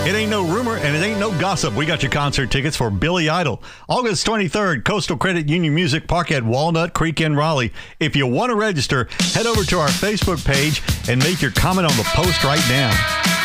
It ain't no rumor and it ain't no gossip. We got your concert tickets for Billy Idol. August 23rd, Coastal Credit Union Music Park at Walnut Creek in Raleigh. If you want to register, head over to our Facebook page and make your comment on the post right now.